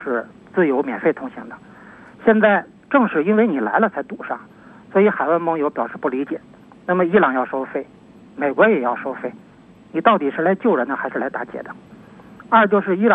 是自由免费通行的。现在正是因为你来了才堵上，所以海湾盟友表示不理解。那么伊朗要收费，美国也要收费，你到底是来救人呢还是来打劫的？二就是伊朗